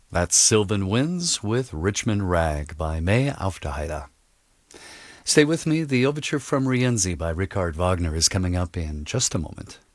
That's Sylvan Winds with Richmond Rag by May Aufderheide. Stay with me. The overture from Rienzi by Richard Wagner is coming up in just a moment.